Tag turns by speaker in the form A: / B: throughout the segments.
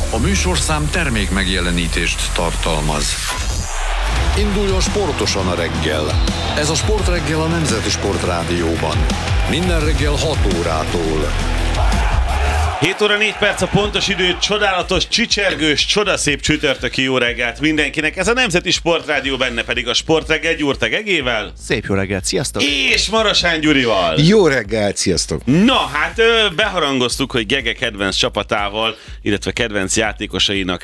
A: A műsorszám termék megjelenítést tartalmaz. Induljon sportosan a reggel. Ez a Sportreggel a Nemzeti Sportrádióban. Minden reggel 6 órától.
B: 7 óra 4 perc a pontos idő, csodálatos, csicsergős, csodaszép csütörtöki jó reggelt mindenkinek. Ez a Nemzeti Sportrádió, benne pedig a Sportreggel Gyurta Gegével.
C: Szép jó reggelt, sziasztok!
B: És Marosán Gyurival.
D: Jó reggelt, sziasztok!
B: Na, hát beharangoztuk, hogy Gege kedvenc csapatával, illetve kedvenc játékosainak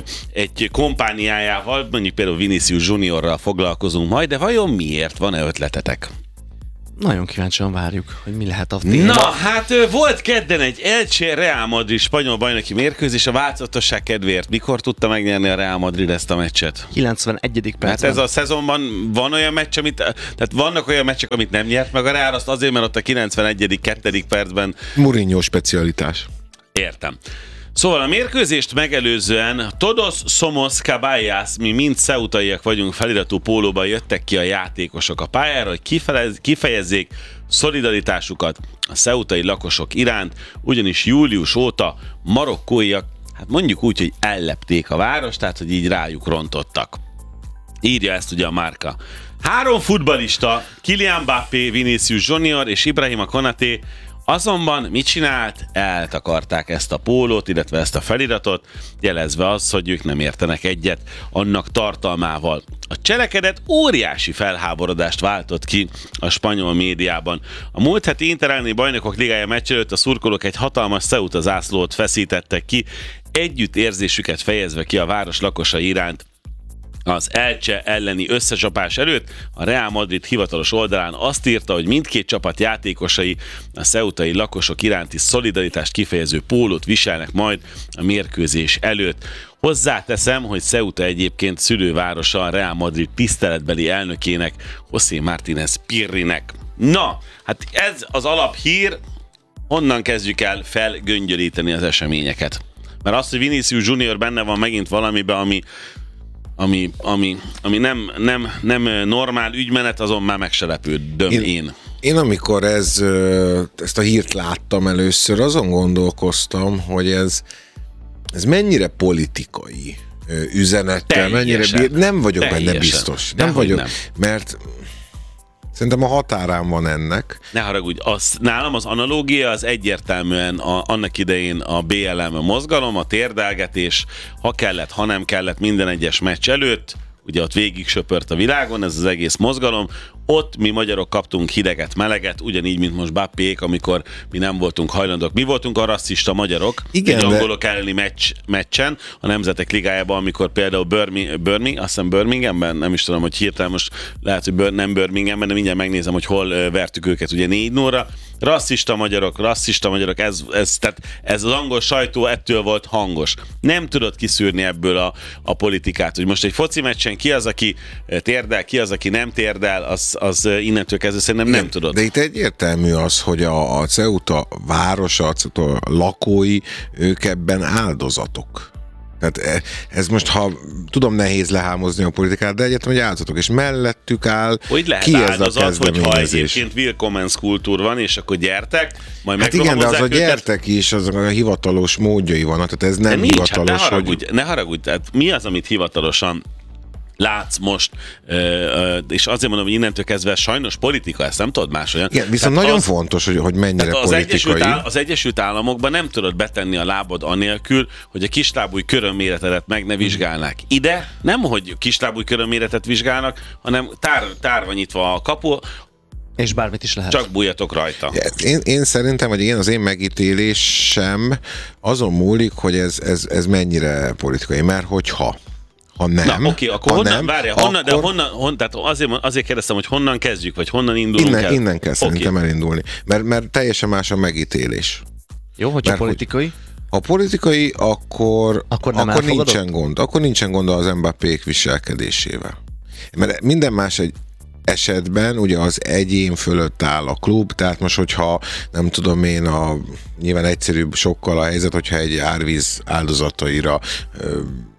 B: egy kompániájával, mondjuk például Vinicius Juniorral foglalkozunk majd, de vajon miért? Van-e ötletetek?
C: Nagyon kíváncsian várjuk, hogy mi lehet a téma.
B: Na, hát volt kedden egy Elche Real Madrid spanyol bajnoki mérkőzés, a változatosság kedvéért. Mikor tudta megnyerni a Real Madrid ezt a meccset?
C: 91. percben.
B: Hát ez a szezonban van olyan meccs, tehát vannak olyan meccsek, amit nem nyert meg a Real, azt azért, mert ott a 91. 2. percben.
D: Mourinho specialitás.
B: Értem. Szóval a mérkőzést megelőzően Todos somos caballas, mi mind ceutaiak vagyunk feliratú pólóban jöttek ki a játékosok a pályára, hogy kifejezzék szolidaritásukat a ceutai lakosok iránt, ugyanis július óta marokkóiak, hát mondjuk úgy, hogy ellepték a várost, tehát hogy így rájuk rontottak. Írja ezt ugye a Marca. 3 futballista, Kylian Mbappé, Vinicius Junior és Ibrahima Konaté, azonban mit csinált? Eltakarták ezt a pólót, illetve ezt a feliratot, jelezve az, hogy ők nem értenek egyet annak tartalmával. A cselekedet óriási felháborodást váltott ki a spanyol médiában. A múlt heti Interelni Bajnokok Ligája meccs előtt a szurkolók egy hatalmas Ceuta zászlót feszítettek ki, együttérzésüket fejezve ki a város lakosai iránt. Az Elche elleni összecsapás előtt a Real Madrid hivatalos oldalán azt írta, hogy mindkét csapat játékosai a ceutai lakosok iránti szolidaritást kifejező pólót viselnek majd a mérkőzés előtt. Hozzáteszem, hogy Ceuta egyébként szülővárosa a Real Madrid tiszteletbeli elnökének, José Martínez Pirrinek. Na, hát ez az alaphír, honnan kezdjük el felgöngyölíteni az eseményeket? Mert az, hogy Vinicius Junior benne van megint valamiben, ami nem normál ügymenet, azon már meg se lepődöm én.
D: Én amikor ezt a hírt láttam először, azon gondolkoztam, hogy ez mennyire politikai üzenettel, mennyire nem vagyok benne biztos. Nem vagyok, mert szerintem a határán van ennek.
B: Ne haragudj, nálam az analógia az egyértelműen annak idején a BLM mozgalom, a térdelgetés, ha kellett, ha nem kellett minden egyes meccs előtt, ugye ott végig söpört a világon ez az egész mozgalom, ott mi magyarok kaptunk hideget, meleget, ugyanígy, mint most Bappék, amikor mi nem voltunk hajlandók. Mi voltunk a rasszista magyarok, egy angolok elleni meccsen, a Nemzetek Ligájában, amikor például Birminghamben, nem is tudom, hogy hirtelen most lehet, hogy nem Birminghamben, de mindjárt megnézem, hogy hol vertük őket, ugye 4-0-ra. Rasszista magyarok, tehát ez az angol sajtó ettől volt hangos. Nem tudod kiszűrni ebből a politikát, hogy most egy foci meccsen ki az, aki térdel, ki az, aki nem térdel, az innentől kezdve szerintem nem tudod.
D: De itt egyértelmű az, hogy a Ceuta városa, a Ceuta lakói, ők ebben áldozatok. Tehát ez most, ha tudom, nehéz lehámozni a politikát, de egyetem, hogy áldozatok, és mellettük áll.
B: Hogy lehet
D: ki
B: áldozat, hogyha egyébként Willkommens kultúr van, és akkor gyertek, majd
D: hát igen, de az a gyertek is, azok a hivatalos módjai vannak, tehát ez nem hivatalos.
B: Hát ne haragudj, tehát mi az, amit hivatalosan látsz most, és azért mondom, hogy innentől kezdve sajnos politika, ezt nem tudod másolyan.
D: Igen, viszont tehát nagyon fontos, hogy mennyire politikai.
B: Az Egyesült Államokban nem tudod betenni a lábad anélkül, hogy a kislábúj körömméretedet meg ne vizsgálnák. Ide nem, hogy kislábúj körömméretet vizsgálnak, hanem tárva nyitva a kapu,
C: és bármit is lehet.
B: Csak bújjatok rajta.
D: Én szerintem, vagy az én megítélésem azon múlik, hogy ez mennyire politikai, mert hogyha nem.
B: Na, oké, akkor honnan, várjál, tehát azért kérdeztem, hogy honnan kezdjük, vagy honnan indulunk el?
D: Innen kell szerintem elindulni, mert teljesen más a megítélés.
C: Jó, hogyha politikai?
D: Ha politikai, akkor nincsen gond. Akkor nincsen gond az Mbappék viselkedésével. Mert minden más egy esetben ugye az egyén fölött áll a klub, tehát most, hogyha nem tudom én, nyilván egyszerűbb sokkal a helyzet, hogyha egy árvíz áldozataira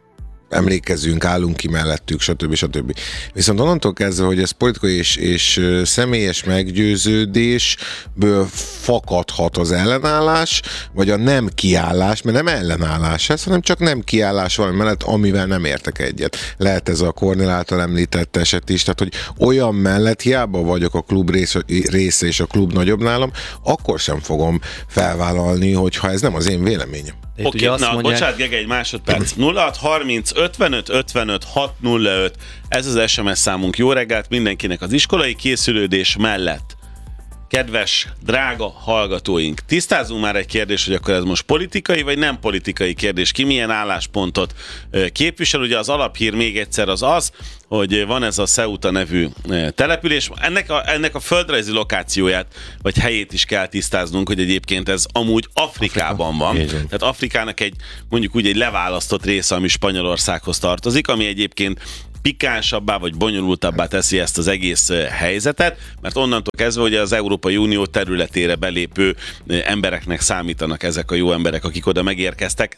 D: emlékezünk, állunk ki mellettük, stb. Viszont onnantól kezdve, hogy ez politikai és személyes meggyőződésből fakadhat az ellenállás, vagy a nem kiállás, mert nem ellenállás ez, hanem csak nem kiállás valami mellett, amivel nem értek egyet. Lehet ez a Kornél által említett eset is, tehát hogy olyan mellett hiába vagyok a klub része és a klub nagyobb nálam, akkor sem fogom felvállalni, hogyha ez nem az én véleményem.
B: Oké, bocsánat, Gege, egy másodperc. 0630 55 55 605, ez az SMS számunk. Jó reggelt mindenkinek az iskolai készülődés mellett. Kedves, drága hallgatóink, tisztázunk már egy kérdést, hogy akkor ez most politikai vagy nem politikai kérdés, ki milyen álláspontot képvisel. Ugye az alaphír még egyszer az, hogy van ez a Ceuta nevű település. Ennek a földrajzi lokációját, vagy helyét is kell tisztáznunk, hogy egyébként ez amúgy Afrikában van. Tehát Afrikának mondjuk úgy egy leválasztott része, ami Spanyolországhoz tartozik, ami egyébként pikánsabbá vagy bonyolultabbá teszi ezt az egész helyzetet, mert onnantól kezdve, hogy az Európai Unió területére belépő embereknek számítanak ezek a jó emberek, akik oda megérkeztek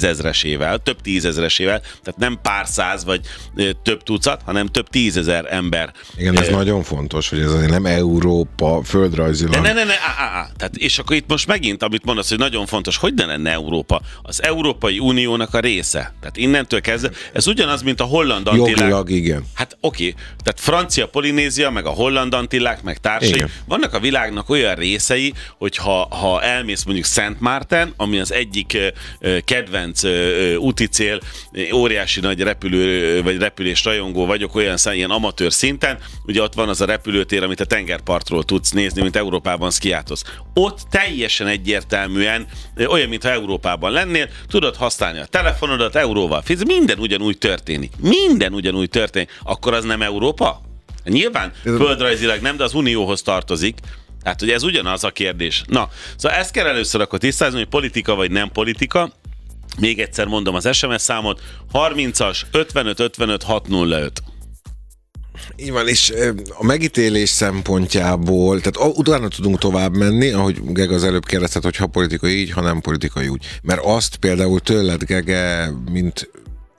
B: több tízezresével, tehát nem pár száz vagy több tucat, hanem több tízezer ember.
D: Igen, ez nagyon fontos, hogy ez azért nem Európa földrajzilag.
B: Tehát, és akkor itt most megint, amit mondasz, hogy nagyon fontos, hogy ne lenne Európa? Az Európai Uniónak a része. Tehát innentől kezdve, ez ugyanaz, mint a holland Antillák.
D: Jogilag, igen.
B: Hát oké, tehát Francia Polinézia, meg a holland Antillák, meg társai, igen. Vannak a világnak olyan részei, hogy ha elmész mondjuk Szent Márten, ami az egyik kedvenc úti cél, óriási nagy repülő, vagy repülés rajongó vagyok, ilyen amatőr szinten, ugye ott van az a repülőtér, amit a tengerpartról tudsz nézni, mint Európában szkiátolsz. Ott teljesen egyértelműen olyan, mintha Európában lennél, tudod használni a telefonodat, euróval fizetsz, minden ugyanúgy történik. Akkor az nem Európa? Nyilván földrajzilag nem, de az Unióhoz tartozik. Tehát, hogy ez ugyanaz a kérdés. Na, szóval ezt kell először akkor tisztázni, hogy politika vagy nem politika. Még egyszer mondom az SMS számot, 30-as 55 55 605.
D: Így van, és a megítélés szempontjából, tehát utána tudunk tovább menni, ahogy Gege az előbb kérdezted, hogy ha politikai így, ha nem politikai úgy. Mert azt például tőled, Gege, mint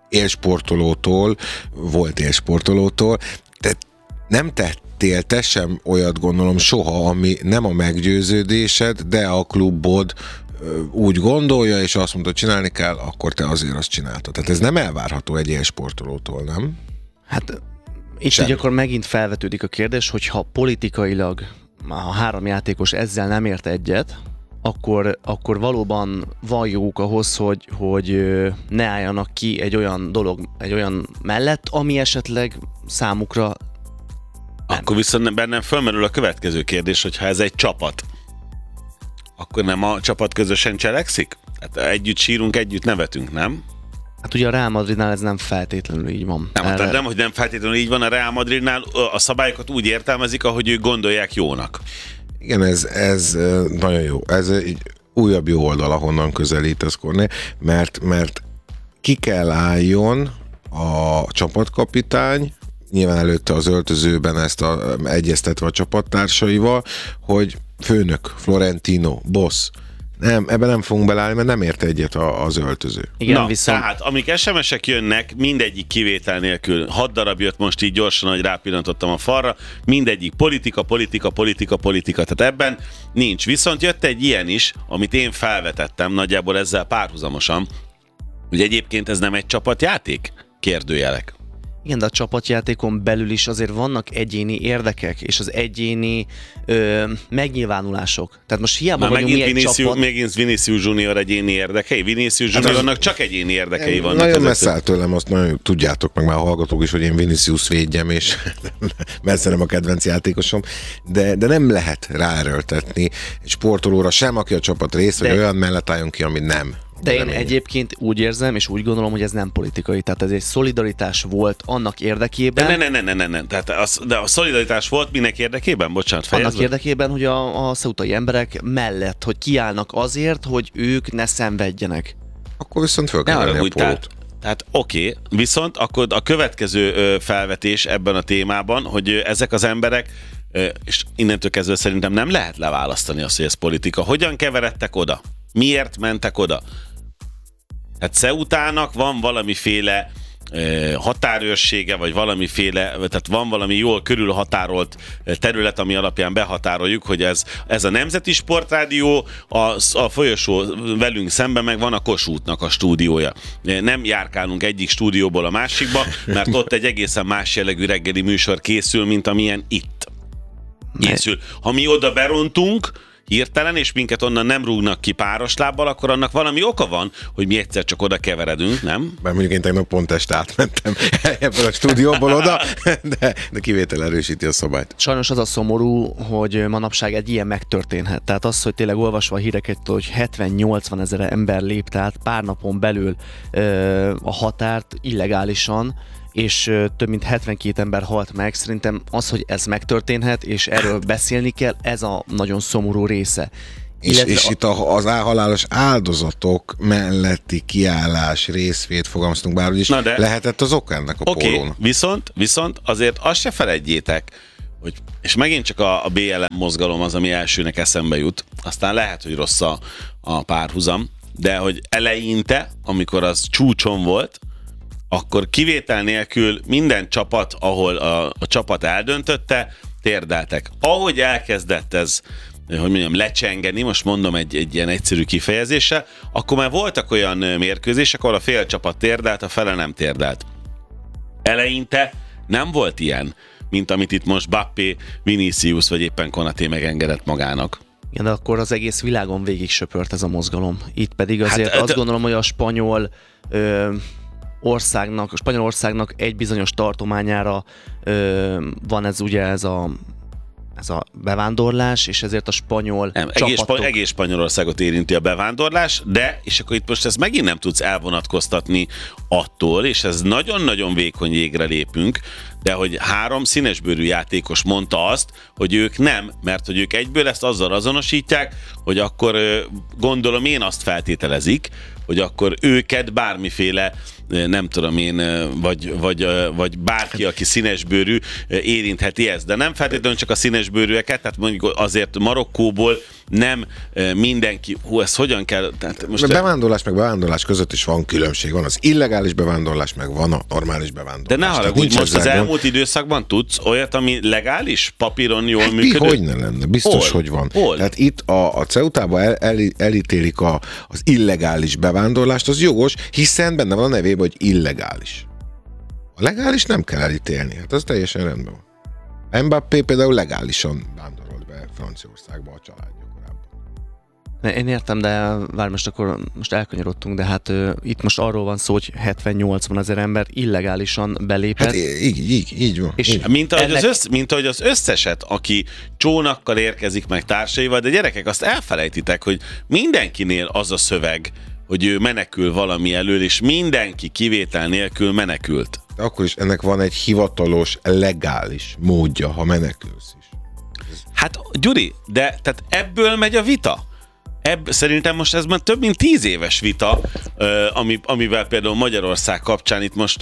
D: volt élsportolótól, te nem tettél te sem olyat, gondolom, soha, ami nem a meggyőződésed, de a klubod úgy gondolja, és azt mondta, hogy csinálni kell, akkor te azért azt csináltad. Tehát ez nem elvárható egy élsportolótól, nem?
C: Hát itt így akkor megint felvetődik a kérdés, hogy ha politikailag a három játékos ezzel nem ért egyet, akkor valóban van joguk ahhoz, hogy ne álljanak ki egy olyan mellett, ami esetleg számukra nem.
B: Akkor viszont bennem fölmerül a következő kérdés, hogyha ez egy csapat, akkor nem a csapat közösen cselekszik? Hát együtt sírunk, együtt nevetünk, nem?
C: Hát ugye a Real Madridnál ez nem feltétlenül így van.
B: Nem, hogy nem feltétlenül így van, a Real Madridnál a szabályokat úgy értelmezik, ahogy ők gondolják jónak.
D: Igen, ez nagyon jó. Ez egy újabb jó oldal, ahonnan közelítesz, Kornél, mert ki kell álljon a csapatkapitány, nyilván előtte az öltözőben ezt egyeztetve a csapattársaival, hogy főnök, Florentino, boss, nem, ebben nem fogunk beleállni, mert nem ért egyet az öltöző.
B: Igen, viszont... Tehát, amik SMS-ek jönnek, mindegyik kivétel nélkül, 6 darab jött most így gyorsan, hogy rápillantottam a falra, mindegyik politika, tehát ebben nincs. Viszont jött egy ilyen is, amit én felvetettem nagyjából ezzel párhuzamosan, hogy egyébként ez nem egy csapatjáték? Kérdőjelek.
C: Igen, de a csapatjátékon belül is azért vannak egyéni érdekek, és az egyéni megnyilvánulások. Tehát most hiába vagyunk mi egy csapat...
B: Megint Vinicius Junior egyéni érdekei. Vinicius Juniornak csak egyéni érdekei vannak.
D: Nagyon messze áll tőlem, azt nagyon tudjátok meg már a hallgatók is, hogy én Vinicius védjem, és messze nem a kedvenc játékosom, de nem lehet ráerőltetni egy sportolóra sem, aki a csapat rész, hogy olyan mellett álljon ki, ami nem.
C: De én egyébként úgy érzem, és úgy gondolom, hogy ez nem politikai. Tehát ez egy szolidaritás volt annak érdekében.
B: Nem. De a szolidaritás volt minek érdekében? Bocsánat, fejezve.
C: Annak érdekében, hogy a ceutai emberek mellett, hogy kiállnak azért, hogy ők ne szenvedjenek.
D: Akkor viszont föl kell venni a pólót.
B: Tehát oké, viszont akkor a következő felvetés ebben a témában, hogy ezek az emberek, és innentől kezdve szerintem nem lehet leválasztani azt, hogy ez politika. Hogyan keveredtek oda? Miért mentek oda? Hát Ceutának van valamiféle határőrsége, vagy valamiféle, tehát van valami jól körülhatárolt terület, ami alapján behatároljuk, hogy ez a Nemzeti Sportrádió, a folyosó velünk szemben meg van a Kossuthnak a stúdiója. Nem járkálunk egyik stúdióból a másikba, mert ott egy egészen más jellegű reggeli műsor készül, mint amilyen itt készül. Ha mi oda berontunk hirtelen, és minket onnan nem rúgnak ki páros lábbal, akkor annak valami oka van, hogy mi egyszer csak oda keveredünk, nem?
D: Bár mondjuk én tegnap pont este átmentem ebből a stúdióból oda, de kivétel erősíti a szabályt.
C: Sajnos az a szomorú, hogy manapság egy ilyen megtörténhet. Tehát az, hogy tényleg olvasva a híreket, hogy 70-80 ezer ember lépte át pár napon belül a határt illegálisan, és több mint 72 ember halt meg. Szerintem az, hogy ez megtörténhet, és erről beszélni kell, ez a nagyon szomorú része.
D: És itt az halálos áldozatok melletti kiállás, részvét fogalmaztunk bárhogy is, lehetett az ok ennek a pólónak.
B: Viszont azért azt se feledjétek, hogy, és megint csak a BLM mozgalom az, ami elsőnek eszembe jut, aztán lehet, hogy rossz a párhuzam, de hogy eleinte, amikor az csúcson volt, akkor kivétel nélkül minden csapat, ahol a csapat eldöntötte, térdeltek. Ahogy elkezdett ez, hogy mondjam, lecsengeni, most mondom egy ilyen egyszerű kifejezéssel, akkor már voltak olyan mérkőzések, ahol a fél csapat térdelt, a fele nem térdelt. Eleinte nem volt ilyen, mint amit itt most Bappé, Vinicius vagy éppen Konaté megengedett magának.
C: Ja, de akkor az egész világon végig söpört ez a mozgalom. Itt pedig azért azt gondolom, hogy a spanyol Spanyolországnak egy bizonyos tartományára van ez ugye ez a bevándorlás, és ezért a spanyol csapatok...
B: Egész Spanyolországot érinti a bevándorlás, de, és akkor itt most ezt megint nem tudsz elvonatkoztatni attól, és ez nagyon-nagyon vékony jégre lépünk, de hogy 3 színesbőrű játékos mondta azt, hogy ők nem, mert hogy ők egyből ezt azzal azonosítják, hogy akkor gondolom én azt feltételezik, hogy akkor őket bármiféle, nem tudom én, vagy bárki, aki színesbőrű, érintheti ezt. De nem feltétlenül csak a színesbőrűeket, tehát mondjuk azért Marokkóból nem mindenki, ezt hogyan kell...
D: Most bevándorlás meg bevándorlás között is van különbség. Van az illegális bevándorlás, meg van a normális bevándorlás.
B: De ne haragudj, most az elmúlt időszakban tudsz olyat, ami legális, papíron jól működő?
D: Hogy ne lenne, biztos, hogy van. Tehát itt a CEUTA-ban elítélik az illegális bevándorlást, az jogos, hiszen benne van a nevében, hogy illegális. A legális nem kell elítélni, hát az teljesen rendben van. Mbappé például legálisan vándorolt be Franciaországba a családja korábban.
C: Én értem, de várj, most elkanyarodtunk, de hát itt most arról van szó, hogy 70-80 ezer ember illegálisan belépett.
D: Hát így van.
B: És mint ahogy az összeset, aki csónakkal érkezik meg társaival, de gyerekek, azt elfelejtitek, hogy mindenkinél az a szöveg, hogy ő menekül valami elől, és mindenki kivétel nélkül menekült.
D: De akkor is ennek van egy hivatalos, legális módja, ha menekülsz is.
B: Hát, Gyuri, de tehát ebből megy a vita. Szerintem most ez már több mint 10 éves vita, amivel például Magyarország kapcsán itt most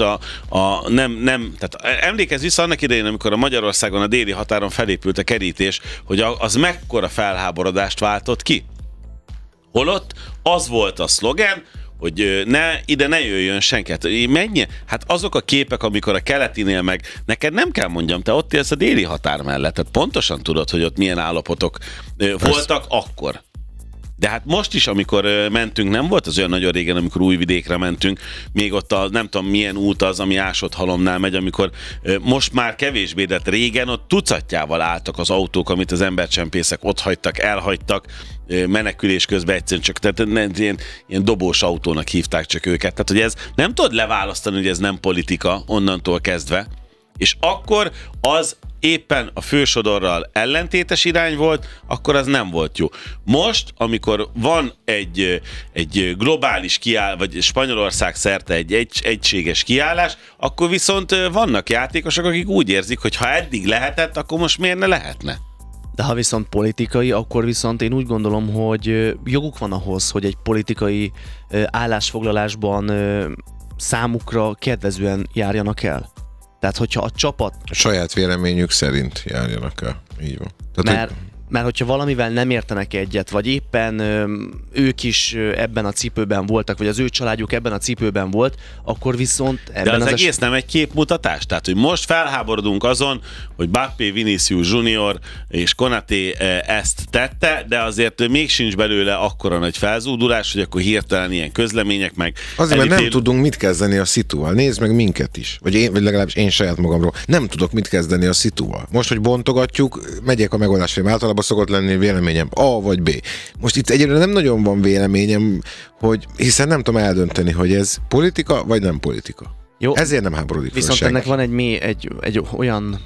B: tehát emlékezz vissza annak idején, amikor a Magyarországon a déli határon felépült a kerítés, hogy az mekkora felháborodást váltott ki. Holott az volt a szlogen, hogy ide ne jöjjön senki. Mennyi? Hát azok a képek, amikor a keletinél meg, neked nem kell mondjam, te ott élsz a déli határ mellett, tehát pontosan tudod, hogy ott milyen állapotok voltak akkor. De hát most is, amikor mentünk, nem volt az olyan nagyon régen, amikor Újvidékre mentünk, még ott nem tudom milyen út az, ami Ásott-Halomnál megy, amikor most már kevésbé, de régen ott tucatjával álltak az autók, amit az embercsempészek ott hagytak, elhagytak, menekülés közben egyszerűen csak, tehát ilyen dobós autónak hívták csak őket. Tehát, hogy ez nem tudod leválasztani, hogy ez nem politika onnantól kezdve, és akkor az éppen a fősodorral ellentétes irány volt, akkor az nem volt jó. Most, amikor van egy globális vagy Spanyolország szerte egy egységes kiállás, akkor viszont vannak játékosok, akik úgy érzik, hogy ha eddig lehetett, akkor most miért ne lehetne?
C: De ha viszont politikai, akkor viszont én úgy gondolom, hogy joguk van ahhoz, hogy egy politikai állásfoglalásban számukra kedvezően járjanak el. Tehát, hogyha a csapat...
D: A saját véleményük szerint járjanak el. Így van. Tehát,
C: mert mert hogyha valamivel nem értenek egyet, vagy éppen ők is ebben a cipőben voltak, vagy az ő családjuk ebben a cipőben volt, akkor viszont ebben
B: de az egész nem egy képmutatás? Tehát, hogy most felháborodunk azon, hogy Mbappé, Vinicius Junior és Konaté ezt tette, de azért még sincs belőle akkora nagy felzúdulás, hogy akkor hirtelen ilyen közlemények meg...
D: Azért, mert nem tudunk mit kezdeni a szituval. Nézd meg minket is. Vagy legalábbis én saját magamról. Nem tudok mit kezdeni a szituval. Most, hogy bontogatjuk, megyek a megoldásra. Általában szokott lenni véleményem A vagy B. Most itt egyébként nem nagyon van véleményem, hiszen nem tudom eldönteni, hogy ez politika vagy nem politika. Jó. Ezért nem háborodik fel
C: viszont ennek van egy olyan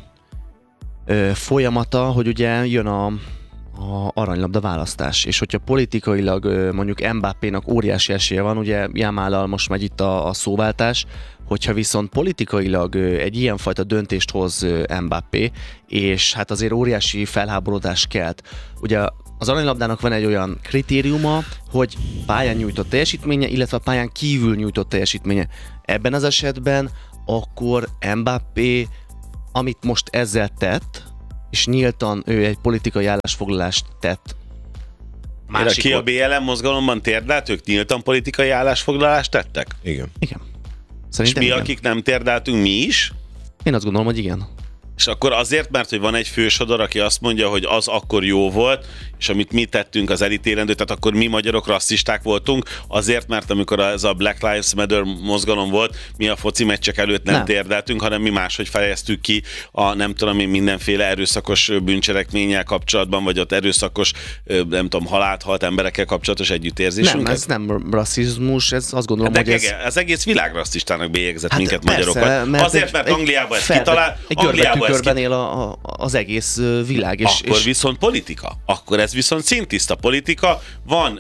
C: folyamata, hogy ugye jön a aranylabda választás, és hogyha politikailag mondjuk Mbappénak óriási esélye van, ugye Yamállal most megy itt a szóváltás, hogyha viszont politikailag egy ilyenfajta döntést hoz Mbappé, és hát azért óriási felháborodás kelt. Ugye az aranylabdának van egy olyan kritériuma, hogy pályán nyújtott teljesítménye, illetve a pályán kívül nyújtott teljesítménye. Ebben az esetben akkor Mbappé, amit most ezzel tett, és nyíltan ő egy politikai állásfoglalást tett.
B: Ki a BLM mozgalomban térdelt, ők nyíltan politikai állásfoglalást tettek?
D: Igen.
C: Szerintem
B: és mi,
C: igen.
B: akik nem térdáltunk, mi is?
C: Én azt gondolom, hogy igen.
B: És akkor azért, mert hogy van egy fősodor, aki azt mondja, hogy az akkor jó volt, és amit mi tettünk az elítélendő, tehát akkor mi magyarok rasszisták voltunk, azért, mert amikor ez a Black Lives Matter mozgalom volt, mi a foci meccsek előtt nem térdeltünk, hanem mi máshogy fejeztük ki a nem tudom én mindenféle erőszakos bűncselekménnyel kapcsolatban, vagy ott erőszakos, nem tudom, halált halt emberekkel kapcsolatos együttérzésünket.
C: Nem, ez nem rasszizmus, ez azt gondolom,
B: de
C: hogy ez...
B: az egész világ rasszistának bélyegzett
C: Hát
B: minket,
C: persze,
B: magyarokat. Azért, mert Angliában ezt kitalál,
C: Körben él az egész világ.
B: Akkor viszont politika. Akkor ez viszont szintiszta politika. Van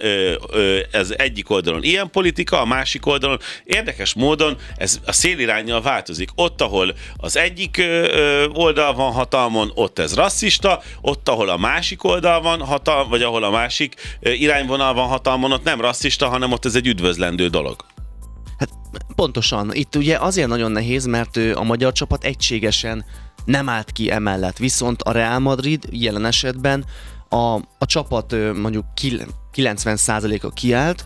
B: ez egyik oldalon ilyen politika, a másik oldalon érdekes módon ez a széliránnyal változik. Ott, ahol az egyik oldal van hatalmon, ott ez rasszista, ott, ahol a másik oldal van hatalmon, vagy ahol a másik irányvonal van hatalmon, ott nem rasszista, hanem ott ez egy üdvözlendő dolog.
C: Hát pontosan. Itt ugye azért nagyon nehéz, mert a magyar csapat egységesen nem állt ki emellett. Viszont a Real Madrid jelen esetben a csapat mondjuk 90%-a kiállt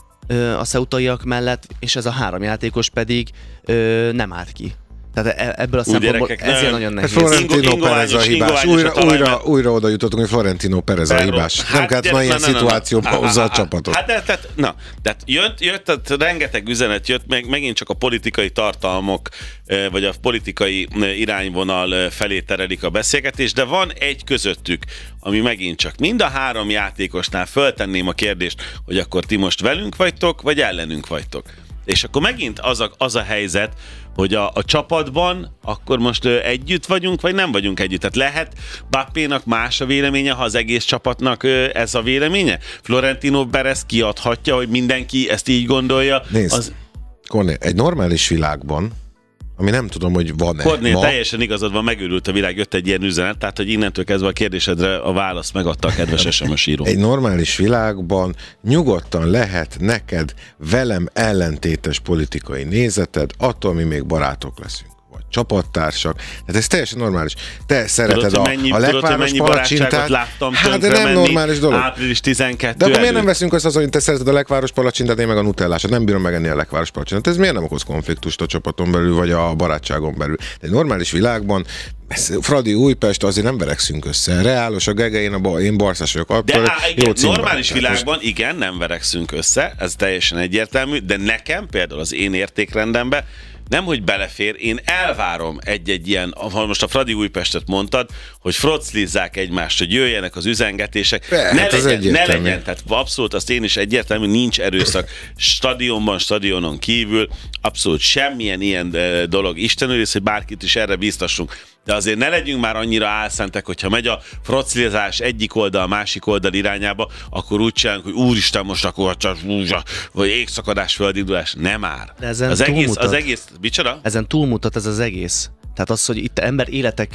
C: a ceutaiak mellett, és ez a 3 játékos pedig nem állt ki. Tehát ebből a szempontból ezért nagyon nehéz.
D: Florentino Perez a hibás. Újra oda jutottunk, hogy Florentino Perez a hibás. Nem kellett ma ilyen szituációba hozza a csapatot.
B: Tehát jött rengeteg üzenet, jött megint csak a politikai tartalmak, vagy a politikai irányvonal felé terelik a beszélgetést, de van egy közöttük, ami megint csak mind a 3 játékosnál föltenném a kérdést, hogy akkor ti most velünk vagytok, vagy ellenünk vagytok. És akkor megint az a helyzet, hogy a csapatban akkor most együtt vagyunk, vagy nem vagyunk együtt. Tehát lehet Mbappénak más a véleménye, ha az egész csapatnak ez a véleménye? Florentino Perez kiadhatja, hogy mindenki ezt így gondolja.
D: Nézd, Kornél, egy normális világban, ami nem tudom, hogy van-e
B: Kornél,
D: ma...
B: teljesen igazad van, megőrült a világ, jött egy ilyen üzenet, tehát hogy innentől kezdve a kérdésedre a választ megadta a kedves SMS író.
D: Egy normális világban nyugodtan lehet neked velem ellentétes politikai nézeted, attól mi még barátok leszünk. Csapattársak. Tehát ez teljesen normális. Te szereted a lekváros palacsintát. Hát de nem normális dolog.
B: Április 12
D: de akkor miért nem veszünk össze az, hogy te szereted a lekváros palacsintát, én meg a nutellásat. Nem bírom megenni a lekváros palacsintát. Ez miért nem okoz konfliktust a csapaton belül, vagy a barátságon belül? De egy normális világban Fradi Újpest, azért nem verekszünk össze. Reálos a Gege, én barszás vagyok.
B: Normális világban igen, nem verekszünk össze, ez teljesen egyértelmű, de nekem például az én értékrendemben nemhogy belefér, én elvárom egy-egy ilyen, ha most a Fradi Újpestet mondtad, hogy froclizzák egymást, hogy jöjjenek az üzengetések. Ne legyen, tehát abszolút azt én is egyértelmű, nincs erőszak stadionban, stadionon kívül, abszolút semmilyen ilyen dolog istenőrész, hogy bárkit is erre biztassunk. De azért ne legyünk már annyira álszentek, hogyha megy a froclizás egyik oldal, másik oldal irányába, akkor úgy csinálunk, hogy úristen, most akkor vagy égszakadás, földindulás. Nem már. Az egész, micsoda?
C: Ezen túlmutat ez az egész. Tehát az, hogy itt ember életek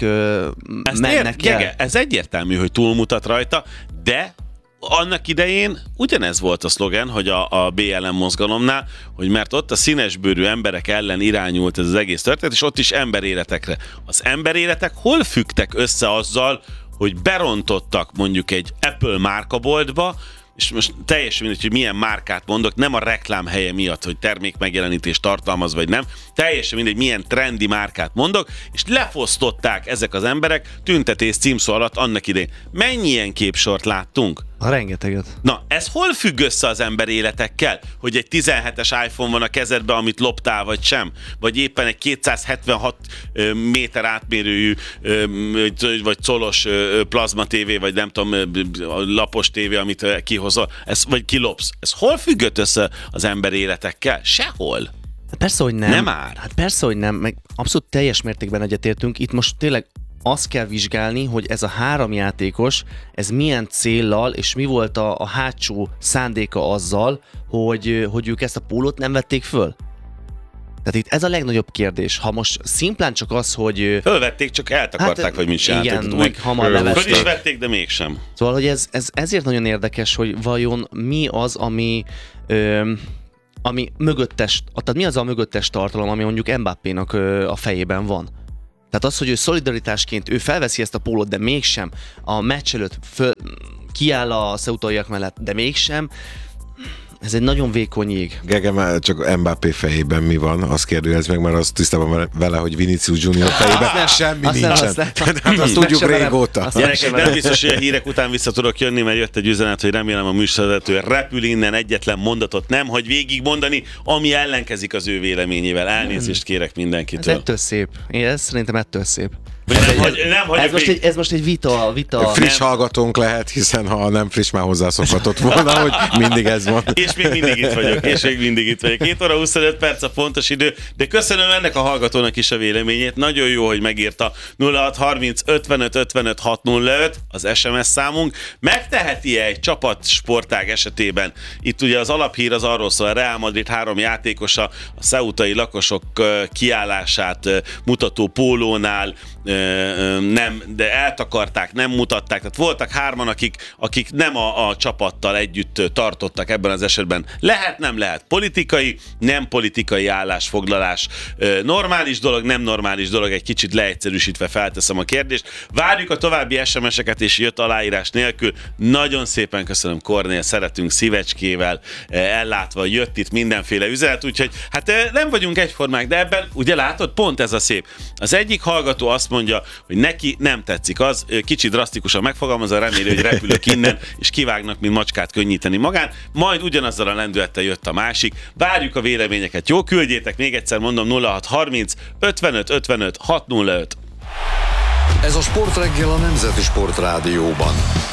C: mennek el.
B: Ez egyértelmű, hogy túlmutat rajta, de annak idején ugyanez volt a szlogen, hogy a BLM mozgalomnál, hogy mert ott a színesbőrű emberek ellen irányult ez az egész történet, és ott is emberéletekre. Az emberéletek hol fügtek össze azzal, hogy berontottak mondjuk egy Apple márkaboltba, és most teljesen mindegy, hogy milyen márkát mondok, nem a reklám helye miatt, hogy termék megjelenítést tartalmaz, vagy nem, teljesen mindegy, milyen trendi márkát mondok, és lefosztották ezek az emberek tüntetés címszó alatt annak idején. Mennyi ilyen képsort láttunk?
C: Rengeteget.
B: Na, ez hol függ össze az ember életekkel? Hogy egy 17-es iPhone van a kezedben, amit loptál, vagy sem? Vagy éppen egy 276 méter átmérőjű, vagy colos plazma tévé, vagy nem tudom, lapos tévé, amit kihozol, vagy kilopsz. Ez hol függött össze az ember életekkel? Sehol.
C: Hát persze, hogy nem.
B: Nem ár.
C: Hát persze, hogy nem. Meg abszolút teljes mértékben egyetértünk. Itt most tényleg azt kell vizsgálni, hogy ez a 3 játékos, ez milyen céllal, és mi volt a hátsó szándéka azzal, hogy ők ezt a pólót nem vették föl. Tehát itt ez a legnagyobb kérdés. Ha most szimplán csak az, hogy...
B: Fölvették, csak eltakarták, vagy mit csináltak.
C: Igen, meg hamar
B: Föl
C: levesték.
B: is vették, de mégsem.
C: Szóval, hogy ez ezért nagyon érdekes, hogy vajon mi az, ami mögöttes, tehát mi az a mögöttes tartalom, ami mondjuk Mbappénak a fejében van. Tehát az, hogy ő szolidaritásként ő felveszi ezt a pólót, de mégsem a meccs előtt kiáll a ceutaiak mellett, de mégsem, ez egy nagyon vékony jég.
D: Gege, csak Mbappé fejében mi van? Azt kérdőjelez meg, mert az tisztában vele, hogy Vinicius Junior fejében semmi nincsen. Hát azt tudjuk régóta.
B: Gyerekek, nem biztos, hogy a hírek után vissza tudok jönni, mert jött egy üzenet, hogy remélem a műsorvezető repül innen, egyetlen mondatot nem hagy végigmondani, ami ellenkezik az ő véleményével. Elnézést kérek mindenkitől.
C: Ez ettől szép. Ez szerintem ettől szép. Ez most egy vita.
D: Friss hallgatónk lehet, hiszen ha nem friss, már hozzászokhatott volna, hogy mindig ez van.
B: És még mindig itt vagyok. 2 óra 25 perc a pontos idő, de köszönöm ennek a hallgatónak is a véleményét. Nagyon jó, hogy megírta 0630 55 55 605 az SMS számunk. Megteheti-e egy csapatsportág esetében? Itt ugye az alaphír az arról szól, a Real Madrid 3 játékosa a ceutai lakosok kiállását mutató pólónál nem, de eltakarták, nem mutatták. Tehát voltak 3, akik nem a csapattal együtt tartottak ebben az esetben. Lehet, nem lehet. Politikai, nem politikai állásfoglalás. Normális dolog, nem normális dolog, egy kicsit leegyszerűsítve felteszem a kérdést. Várjuk a további SMS-eket, és jött aláírás nélkül. Nagyon szépen köszönöm, Kornél, szeretünk szívecskével ellátva, jött itt mindenféle üzenet, úgyhogy hát nem vagyunk egyformák, de ebben, ugye látod, pont ez a szép. Az egyik hallgató azt mondja, hogy neki nem tetszik az, kicsit drasztikusan megfogalmazza, reméli, hogy repülök innen, és kivágnak, mint macskát könnyíteni magán, majd ugyanazzal a lendülettel jött a másik. Várjuk a véleményeket, jó? Küldjétek, még egyszer mondom, 0630 55 55 605.
A: Ez a Sportreggel a Nemzeti Sportrádióban.